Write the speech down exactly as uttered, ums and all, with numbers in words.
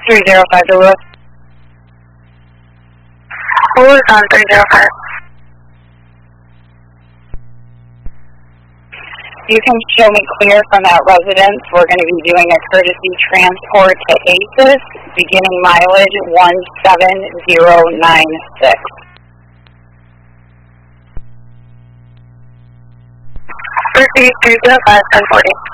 three zero five to Lewis. Lewis on three zero five. You can show me clear from that residence. We're going to be doing a courtesy transport to ACES, beginning mileage one seven zero nine six. Proceed three zero five, ten forty.